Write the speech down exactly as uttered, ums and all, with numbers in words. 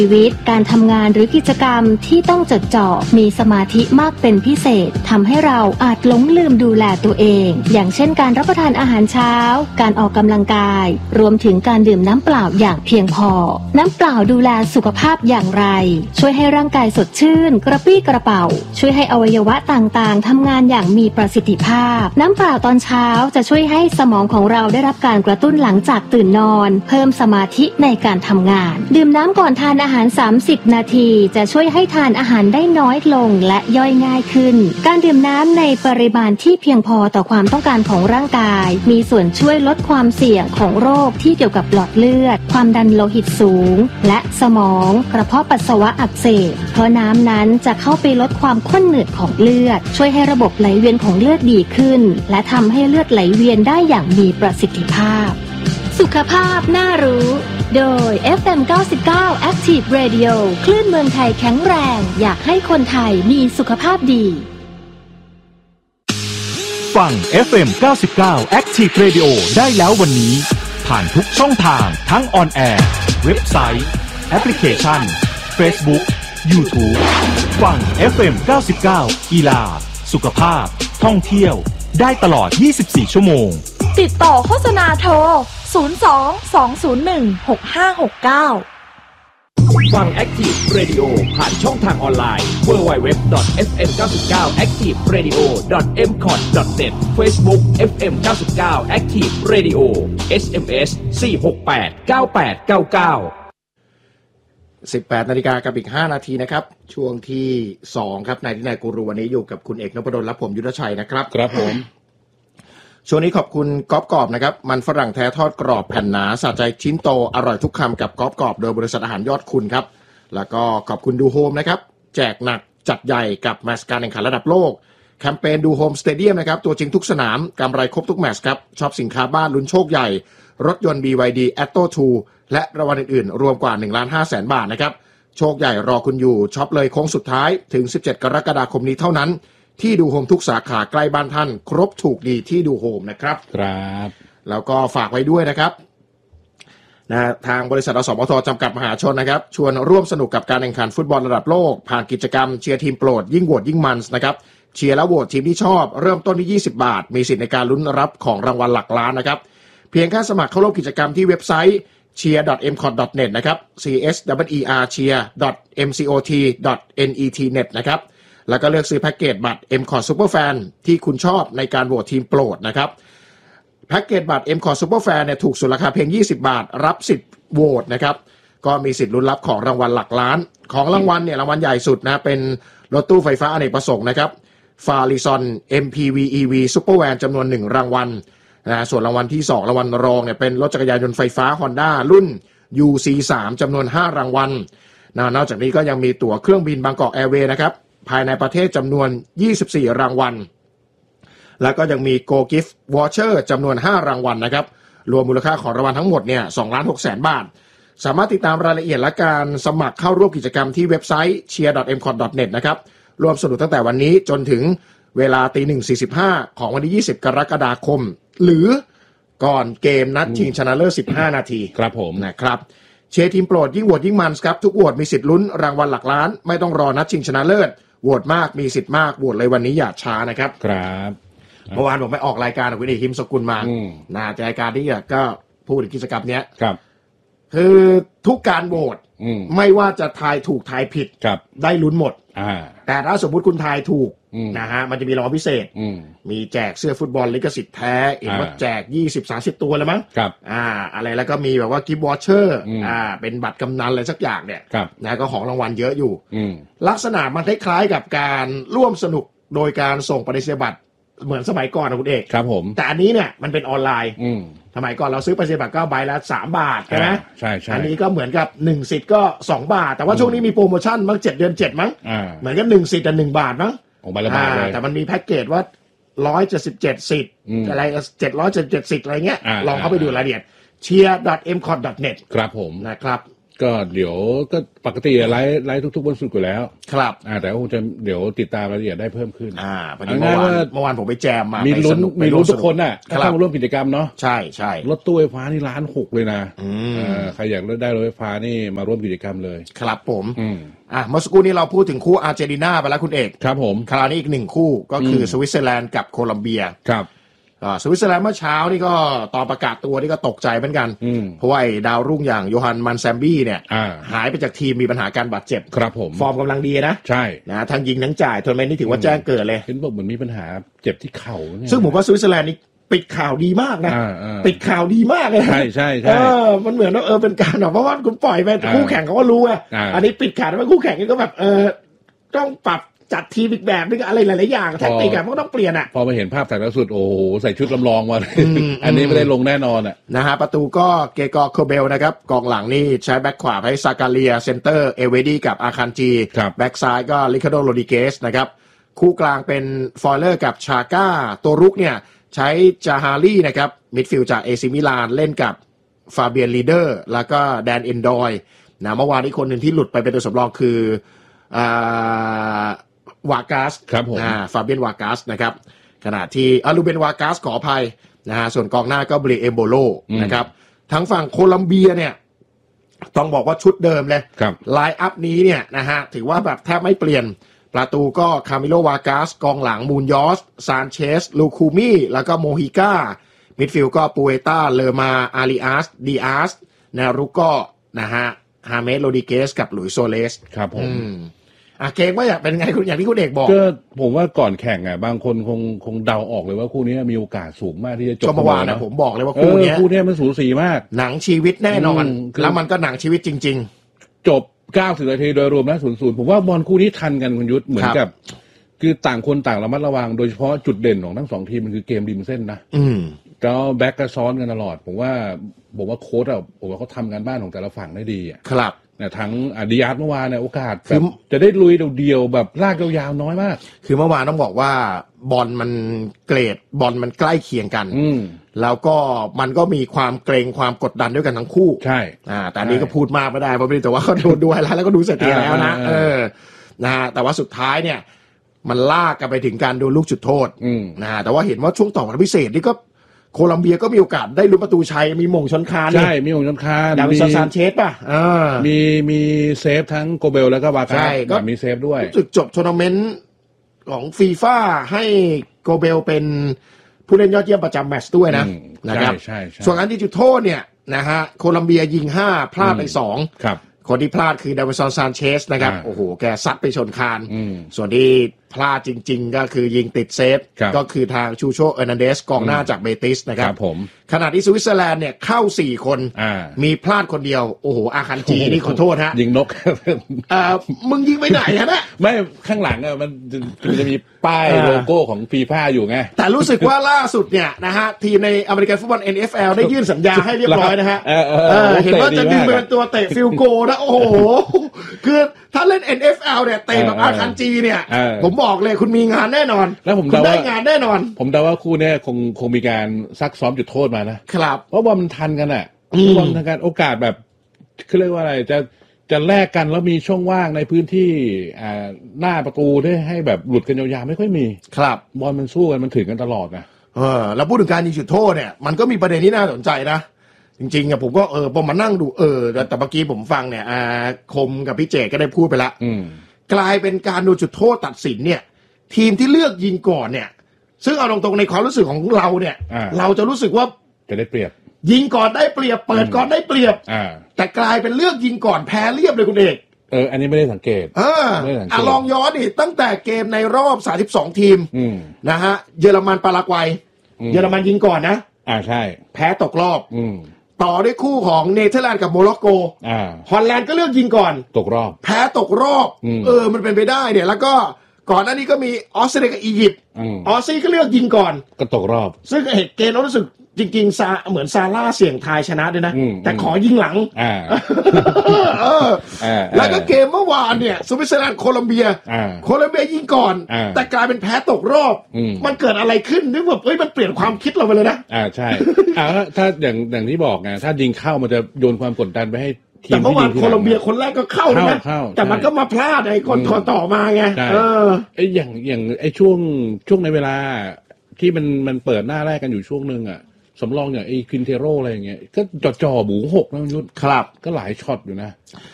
ชีวิตการทำงานหรือกิจกรรมที่ต้องจดจ่อมีสมาธิมากเป็นพิเศษทำให้เราอาจหลงลืมดูแลตัวเองอย่างเช่นการรับประทานอาหารเช้าการออกกำลังกายรวมถึงการดื่มน้ำเปล่าอย่างเพียงพอน้ำเปล่าดูแลสุขภาพอย่างไรช่วยให้ร่างกายสดชื่นกระปรี้กระเป๋าช่วยให้อวัยวะต่างๆทำงานอย่างมีประสิทธิภาพน้ำเปล่าตอนเช้าจะช่วยให้สมองของเราได้รับการกระตุ้นหลังจากตื่นนอนเพิ่มสมาธิในการทำงานดื่มน้ำก่อนทานอาหารสามสิบนาทีจะช่วยให้ทานอาหารได้น้อยลงและย่อยง่ายขึ้นการดื่มน้ำในปริมาณที่เพียงพอต่อความต้องการของร่างกายมีส่วนช่วยลดความเสี่ยงของโรคที่เกี่ยวกับหลอดเลือดความดันโลหิตสูงและสมองกระเพาะปัสสาวะอักเสบเพราะน้ำนั้นจะเข้าไปลดความข้นหนืดของเลือดช่วยให้ระบบไหลเวียนของเลือดดีขึ้นและทำให้เลือดไหลเวียนได้อย่างมีประสิทธิภาพสุขภาพน่ารู้โดย เอฟ เอ็ม เก้าสิบเก้า Active Radio คลื่นเมืองไทยแข็งแรงอยากให้คนไทยมีสุขภาพดีฟัง เอฟ เอ็ม เก้าสิบเก้า Active Radio ได้แล้ววันนี้ผ่านทุกช่องทางทั้งออนแอร์เว็บไซต์แอปพลิเคชัน Facebook YouTube ฟัง เอฟ เอ็ม เก้าสิบเก้า กีฬาสุขภาพท่องเที่ยวได้ตลอดยี่สิบสี่ชั่วโมงติดต่อโฆษณาโทรศูนย์ สอง สอง ศูนย์ หนึ่ง หก ห้า หก เก้าฟัง Active Radio ผ่านช่องทางออนไลน์ ดับเบิลยู ดับเบิลยู ดับเบิลยู ดอท เอฟ เอ็ม เก้าสิบเก้า แอคทีฟเรดิโอ ดอท เอ็ม คอท ดอท เน็ต Facebook เอฟ เอ็ม เก้าสิบเก้า Active Radio เอส เอ็ม เอส สี่ หก แปด เก้า แปด เก้า เก้าสิบแปดนาฬิกากับอีกห้านาทีนะครับช่วงที่สองครับนายที่นายกูรูวันนี้อยู่กับคุณเอกนพดลและผมยุทธชัยนะครับครับผมช่วงนี้ขอบคุณก๊อบกรอบนะครับมันฝรั่งแท้ทอดกรอบแผ่นหนาสะใจชิ้นโตอร่อยทุกคำกับก๊อบกรอบโดยบริษัทอาหารยอดคุณครับแล้วก็ขอบคุณดูโฮมนะครับแจกหนักจัดใหญ่กับแมตช์การแข่งขันระดับโลกแคมเปญดูโฮมสเตเดียมนะครับตัวจริงทุกสนามกำไรครบทุกแมตช์ครับช็อปสินค้าบ้านลุ้นโชคใหญ่รถยนต์ บี วาย ดี Atto ทูและรางวัลอื่นๆรวมกว่า หนึ่งล้านห้าแสน บาทนะครับโชคใหญ่รอคุณอยู่ช็อปเลยโค้งสุดท้ายถึงสิบเจ็ดกรกฎาคมนี้เท่านั้นที่ดูโฮมทุกสาขาใกล้บ้านท่านครบถูกดีที่ดูโฮมนะครับครับแล้วก็ฝากไว้ด้วยนะครับนะทางบริษัทอสมทจำกัดมหาชนนะครับชวนร่วมสนุกกับการแข่งขันฟุตบอลระดับโลกผ่านกิจกรรมเชียร์ทีมโปรดยิ่งโหวตยิ่งมันนะครับเชียร์แล้วโหวตทีมที่ชอบเริ่มต้นที่ยี่สิบบาทมีสิทธิ์ในการลุ้นรับของรางวัลหลักล้านนะครับเพียงแค่สมัครเข้าร่วมกิจกรรมที่เว็บไซต์ เชียร์ ดอท เอ็ม คอท ดอท เน็ต นะครับ ซี เอส ดับเบิลยู อี อาร์ เชียร์ ดอท เอ็ม ซี โอ ที ดอท เอ็น อี ที เน็ต นะครับแล้วก็เลือกซื้อแพ็กเกจบัตร เอ็ม คอท Superfan ที่คุณชอบในการโหวตทีมโปรดนะครับแพ็กเกจบัตร เอ็ม คอท Superfan เนี่ยถูกสุดราคาเพียงยี่สิบบาทรับสิทธิ์โหวตนะครับก็มีสิทธิ์ลุ้นรับของรางวัลหลักล้านของรางวัลเนี่ยรางวัลใหญ่สุดนะเป็นรถตู้ไฟฟ้าอเนกประสงค์นะครับฟาริซอน เอ็ม พี วี อี วี Supervan จำนวนหนึ่งรางวัลนะส่วนรางวัลที่สองรางวัลรองเนี่ยเป็นรถจักรยานยนต์ไฟฟ้า Honda รุ่น ยู ซี สาม จำนวนห้ารางวัลนะนอกจากนี้ก็ยังมีตั๋วเครื่องบินบางกอกแอร์เวย์นะครับภายในประเทศจำนวนยี่สิบสี่รางวัลแล้วก็ยังมี Go Gift Voucher จำนวนห้ารางวัลนะครับรวมมูลค่าของรางวัลทั้งหมดเนี่ยสองล้านหกแสน บาทสามารถติดตามรายละเอียดและการสมัครเข้าร่วมกิจกรรมที่เว็บไซต์ เชียร์ ดอท เอ็ม คอท ดอท เน็ต นะครับร่วมสนุกตั้งแต่วันนี้จนถึงเวลาตีหนึ่งสี่สิบห้าของวันที่ยี่สิบกรกฎาคมหรือก่อนเกมนัดชิงชนะเลิศสิบห้านาทีครับผมนะครับเชียร์ทีมโปรดยิ่งโหวตยิ่งมันครับทุกโหวตมีสิทธิ์ลุ้นรางวัลหลักล้านไม่ต้องรอนัดชิงชนะเลิศโหวตมากมีสิทธิ์มากโหวตเลยวันนี้อย่าช้านะครับครับเมื่อวานผมไปออกรายการกับคุณเอกหิมสกุลมานะรายการที่ก็พูดถึงกิจกรรมเนี้ยครับคือทุกการโหวตไม่ว่าจะทายถูกทายผิดได้ลุ้นหมดแต่ถ้าสมมุติคุณทายถูกนะฮะมันจะมีรางวัลพิเศษมีแจกเสื้อฟุตบอลลิขสิทธิ์แท้เห็นว่าแจก ยี่สิบ สามสิบ ตัวแล้วมั้งอ่าอะไรแล้วก็มีแบบว่ากิฟต์วอเชอร์อ่าเป็นบัตรกำนันอะไรสักอย่างเนี่ยนะก็ของรางวัลเยอะอยู่ลักษณะมันคล้ายๆกับการร่วมสนุกโดยการส่งปริศนียบัตรเหมือนสมัยก่อนนะคุณเอกครับผมแต่อันนี้เนี่ยมันเป็นออนไลน์สมัยก่อนเราซื้อปริศนียบัตรก็ใบละสามบาทใช่ไหมใช่ใช่อันนี้ก็เหมือนกับหนึ่งสิทธิ์ก็สองบาทแต่ว่าช่วงนี้มีโปรโมชั่นมั้งเจ็ดเดือนเจ็ดมั้งเหมือนกับหนึ่งสิทธิ์แต่หนึ่งบาทมั้งของใบละบาทเลยแต่มันมีแพ็กเกจว่าหนึ่งร้อยเจ็ดสิบเจ็ดสิทธิ์อะไรเจ็ดร้อยเจ็ดสิบเจ็ดสิทธิ์อะไรเงี้ยลองเข้าไปดูรายละเอียด เชียร์ ดอท เอ็ม คอท ดอท เน็ตครับผมนะครับก็เดี๋ยวก็ปกติไลฟ์ไลฟ์ทุกๆวันศุกร์อยู่แล้วครับอ่าแต่ก็คงจะเดี๋ยวติดตามรายละเอียดได้เพิ่มขึ้นอ่าพอดีเมื่อวานเมื่อวานผมไปแจมมามีลุ้นมีลุ้นทุกคนน่ะถ้าเข้ามาร่วมกิจกรรมเนาะใช่ใช่รถตู้ไฟฟ้านี่ล้านหกเลยนะอ่าใครอยากได้รถไฟฟ้านี่มาร่วมกิจกรรมเลยครับผมอ่าเมื่อสักครู่นี้เราพูดถึงคู่อาร์เจนตินาไปแล้วคุณเอกครับผมคราวนี้อีกหนึ่งคู่ก็คือสวิตเซอร์แลนด์กับโคลัมเบียครับสวิตเซอร์แลนด์เมื่อเช้านี่ก็ตอนประกาศตัวนี่ก็ตกใจเหมือนกันเพราะว่าดาวรุ่งอย่างโยฮันมันแซมบี้เนี่ยหายไปจากทีมมีปัญหาการบาดเจ็บครับผมฟอร์มกำลังดีนะใช่นะทั้งยิงทั้งจ่ายทัวร์นาเมนต์นี่ถือว่าแจ้งเกิดเลยเห็นบอกเหมือนมีปัญหาเจ็บที่เข่าซึ่งผมว่าสวิตเซอร์แลนด์นี่ปิดข่าวดีมากนะปิดข่าวดีมากเลยใช่ใช่ใช่เออมันเหมือนว่าเออเป็นการแบบเพราะว่าคุณปล่อยไปคู่แข่งเขาก็รู้อ่ะอันนี้ปิดข่าวว่าคู่แข่งนี่ก็แบบเออต้องปรับจัดทีมอีกแบบนึงอะไรหลายๆอย่างแทคติกมันก็ต้องเปลี่ยนอ่ะพอมาเห็นภาพถ่ายล่าสุดโอ้โหใส่ชุดลำลองมาอันนี้ไม่ได้ลงแน่นอนอ่ะนะฮะประตูก็เกกอร์โคเบลนะครับกองหลังนี่ใช้แบ็คขวาให้ซากาเลียเซนเตอร์เอเวดี้กับอาคันจีแบ็คซ้ายก็ลิคาโดโรดิเกสนะครับคู่กลางเป็นฟอยเลอร์กับชาก้าตัวรุกเนี่ยใช้จาฮารี่นะครับมิดฟิลด์จากเอซิมิลานเล่นกับฟาเบียนลีเดอร์แล้วก็แดนเอนดอยนะเมื่อวานนี้คนหนึ่งที่หลุดไปเป็นตัวสำรองคืออ่าวากาสครับผมอ่าฟาเบียนวากาสนะครับขณะที่อารูเบนวากาสขออภัยนะฮะส่วนกองหน้าก็เบรเอมโบโลนะครับทั้งฝั่งโคลัมเบียเนี่ยต้องบอกว่าชุดเดิมเลยไลน์อัพนี้เนี่ยนะฮะถือว่าแบบแทบไม่เปลี่ยนประตูก็คามิโลวากาสกองหลังมูนยอสซานเชสลูคูมี่แล้วก็โมฮิก้ามิดฟิลด์ก็ปูเอต้าเลอมาอาริอัสดีอาสแนวรุกก็นะฮะฮาเมสโรดิเกสกับหลุยส์โซเลสครับผมอ่ะเกมว่าอยากเป็นไงคุณอย่างที่คุณเอกบอกก็ผมว่าก่อนแข่งอ่ะบางคนคงคงเดาออกเลยว่าคู่นี้มีโอกาสสูงมากที่จะจบเมื่อวานนะผมบอกเลยว่าคู่นี้คู่นี้มันสูสีมากหนังชีวิตแน่นอนแล้วมันก็หนังชีวิตจริงๆจบเก้าสิบนาทีโดยรวมนะศูนย์ศูนย์ผมว่าบอลคู่นี้ทันกันคุณยุทธเหมือนกับคือต่างคนต่างระมัดระวังโดยเฉพาะจุดเด่นของทั้งสองทีมมันคือเกมริมเส้นนะอืมแล้วแบ็กก็ซ้อนกันตลอดผมว่าผมว่าโค้ชอ่ะผมว่าเขาทำงานบ้านของแต่ละฝั่งได้ดีอ่ะครับเนี่ยทั้งอาดิยาสเมื่อวานเนี่ยโอกาสแบบจะได้ลุยเดียวๆแบบลากยาวๆน้อยมากคือเมื่อวานต้องบอกว่าบอลมันเกรดบอลมันใกล้เคียงกันอืแล้วก็มันก็มีความเกรงความกดดันด้วยกันทั้งคู่ใช่อ่าแต่อันนี้ก็พูดมากไม่ได้เพราะแต่ว่าเขาดูดูไฮไลท์แล้วก็ดูเสร็จแล้วนะเออนะฮะแต่ว่าสุดท้ายเนี่ยมันลากกันไปถึงการโดนลูกจุดโทษนะฮะแต่ว่าเห็นว่าช่วงต่อวันพิเศษนี่ก็โคลัมเบียก็มีโอกาสได้ลุ้นประตูชัยมีมงชนคานใช่มีมงชนคานดาวินซานเชสป่ะอ่ามีมีเซฟทั้งโกเบลแล้วก็วาคาก็มีเซฟด้วยจุดจบทัวร์นาเมนต์ของฟีฟ่าให้โกเบลเป็นผู้เล่นยอดเยี่ยมประจำแมตช์ด้วยนะนะครับส่วนอันที่จุดโทษเนี่ยนะฮะโคลัมเบียยิงห้าพลาดไปสองครับคนที่พลาดคือดาวินซานเชสนะครับโอ้โหแกซัดไปชนคานส่วนที่พลาดจริงๆก็คือยิงติดเซฟก็คือทางชูโชเอร์นันเดสกองหน้าจากเบติสนะครับขณะที่สวิตเซอร์แลนด์เนี่ยเข้าสี่คนมีพลาดคนเดียวโอ้โหอาคันจีนี่ขอโทษฮะยิงนกเอ่อมึงยิงไปไหนฮะนะไม่ข้างหลังอ่ะมันจะมีป้ายโลโก้ของฟีฟ่าอยู่ไงแต่รู้สึกว่าล่าสุดเนี่ยนะฮะทีมในอเมริกันฟุตบอล เอ็น เอฟ แอล ได้ยื่นสัญญาให้เรียบร้อยนะฮะเห็นว่าจะดึงไปเป็นตัวเตะฟิลโกนะโอ้โหคือถ้าเล่น เอ็น เอฟ แอล เนี่ยเตะแบบอาคันจีเนี่ยผมบอกเลยคุณมีงานแน่นอนแล้วผมได้งานแน่นอนผมเดาว่าคู่นี้คงคงมีการซักซ้อมจุดโทษมานะครับเพราะว่ามันทันกันอ่ะบอลทางการโอกาสแบบเขาเรียกว่าอะไรจะจะแลกกันแล้วมีช่องว่างในพื้นที่อ่าหน้าประตูได้ให้แบบหลุดกันยาวๆไม่ค่อยมีครับบอลมันสู้กันมันถึงกันตลอดนะเออแล้วพูดถึงการยิงจุดโทษเนี่ยมันก็มีประเด็นที่น่าสนใจนะจริงๆอ่ะผมก็เออพอมานั่งดูเออแต่เมื่อกี้ผมฟังเนี่ยอ่าคมกับพี่เจก็ได้พูดไปละกลายเป็นการดูจุดโทษตัดสินเนี่ยทีมที่เลือกยิงก่อนเนี่ยซึ่งเอาตรงๆในความรู้สึกของเราเนี่ยเราจะรู้สึกว่าจะได้เปรียบยิงก่อนได้เปรียบเปิดก่อนได้เปรียบแต่กลายเป็นเลือกยิงก่อนแพ้เรียบเลยคุณเอกเอออันนี้ไม่ได้สังเกตเอออ่ะลองย้อนดิตั้งแต่เกมในรอบสามสิบสองทีมนะฮะเยอรมันปารากวัยเยอรมันยิงก่อนนะอ่าใช่แพ้ตกรอบต่อด้วยคู่ของเนเธอร์แลนด์กับโมร็อกโกฮอลแลนด์ก็เลือกยิงก่อนตกรอบแพ้ตกรอบเออมันเป็นไปได้เนี่ยแล้วก็ก่อนหน้านี้ก็มีออสเตรเลียกับอียิปต์ออสซี่ก็เลือกยิงก่อนก็ตกรอบซึ่งเหตุเกมเรารู้สึกจริงๆซาเหมือนซาร่าเสี่ยงทายชนะด้วยนะแต่ขอยิงหลังแล้วก็เกมเมื่อวานเนี่ยสวิตเซอร์แลนด์โคลัมเบียโคลัมเบียยิงก่อนแต่กลายเป็นแพ้ตกรอบมันเกิดอะไรขึ้นนึกว่าเฮ้ยมันเปลี่ยนความคิดเราไปเลยนะอ่าใช่อ่าถ้าอย่างอย่างที่บอกไงถ้ายิงเข้ามันจะโยนความกดดันไปให้แต่เมื่อวานโคลอมเบียคนแรกก็เข้านะแต่มันก็มาพลาดไอ้คนต่อมาไงเออไอ้อย่างอย่างไอ้ช่วงช่วงในเวลาที่มันมันเปิดหน้าแรกกันอยู่ช่วงนึงอ่ะสำรองอย่างไอ้ควินเทโรอะไรอย่างเงี้ยก็จ่อๆบูหกนะยุทธครับก็หลายช็อตอยู่นะ